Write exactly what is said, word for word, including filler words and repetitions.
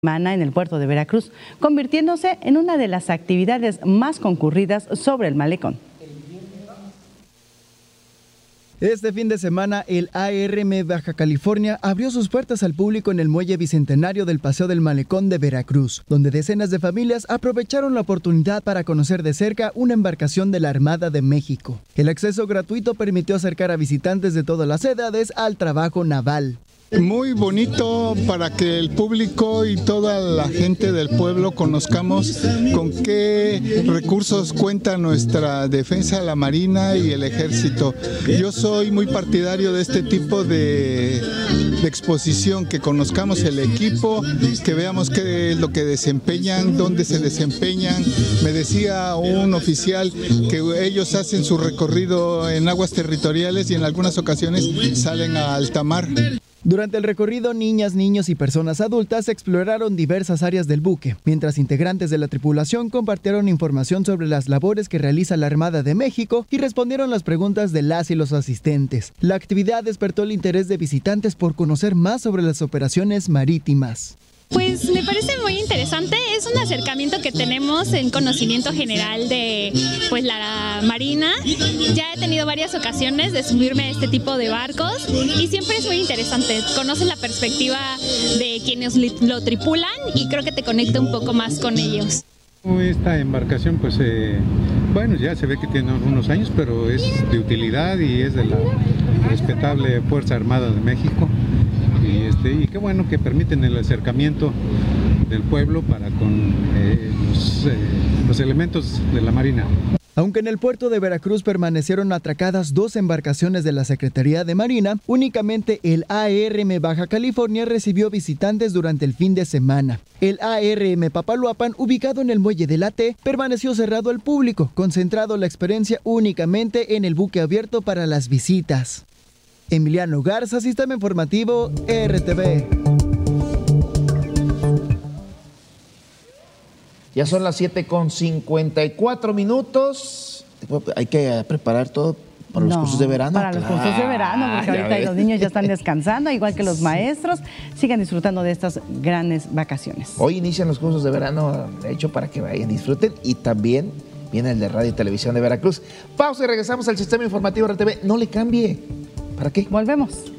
Semana en el puerto de Veracruz, convirtiéndose en una de las actividades más concurridas sobre el malecón. Este fin de semana, el A R M Baja California abrió sus puertas al público en el muelle bicentenario del Paseo del Malecón de Veracruz, donde decenas de familias aprovecharon la oportunidad para conocer de cerca una embarcación de la Armada de México. El acceso gratuito permitió acercar a visitantes de todas las edades al trabajo naval. Muy bonito para que el público y toda la gente del pueblo conozcamos con qué recursos cuenta nuestra defensa, la Marina y el Ejército. Yo soy muy partidario de este tipo de, de exposición, que conozcamos el equipo, que veamos qué es lo que desempeñan, dónde se desempeñan. Me decía un oficial que ellos hacen su recorrido en aguas territoriales y en algunas ocasiones salen a alta mar. Durante el recorrido, niñas, niños y personas adultas exploraron diversas áreas del buque, mientras integrantes de la tripulación compartieron información sobre las labores que realiza la Armada de México y respondieron las preguntas de las y los asistentes. La actividad despertó el interés de visitantes por conocer más sobre las operaciones marítimas. Pues me parece muy interesante, es un acercamiento que tenemos en conocimiento general de pues la Marina. Ya he tenido varias ocasiones de subirme a este tipo de barcos y siempre es muy interesante, conoces la perspectiva de quienes lo tripulan y creo que te conecta un poco más con ellos. Esta embarcación pues eh, bueno, ya se ve que tiene unos años, pero es de utilidad y es de la respetable Fuerza Armada de México. Y, este, y qué bueno que permiten el acercamiento del pueblo para con eh, los, eh, los elementos de la Marina. Aunque en el puerto de Veracruz permanecieron atracadas dos embarcaciones de la Secretaría de Marina, únicamente el A R M Baja California recibió visitantes durante el fin de semana. El A R M Papaloapan, ubicado en el muelle de la T, permaneció cerrado al público, concentrado la experiencia únicamente en el buque abierto para las visitas. Emiliano Garza, Sistema Informativo R T V. Ya son las siete con cincuenta y cuatro minutos. Hay que preparar todo para los no, cursos de verano. Para los cursos de verano, porque ahorita los niños ya están descansando, igual que los maestros. Sigan disfrutando de estas grandes vacaciones. Hoy inician los cursos de verano, de hecho, para que vayan, disfruten, y también viene el de Radio y Televisión de Veracruz. Pausa y regresamos al Sistema Informativo R T V. No le cambie. ¿Para qué? Volvemos.